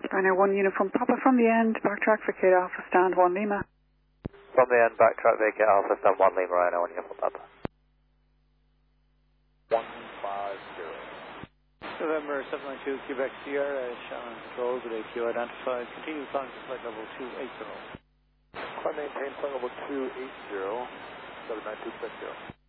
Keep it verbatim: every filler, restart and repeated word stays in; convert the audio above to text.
Runner one Uniform Papa from the end, backtrack for Kate Alpha, stand one Lima. From the end, backtrack vacate Alpha, stand one Lima, Rhino one Uniform Papa. one five zero. November seven nine two, Quebec Sierra, Shannon controls with A Q identified. Continue flying to flight level two eight zero. Climb maintain flight level two eight zero, seven nine two, Quebec Sierra.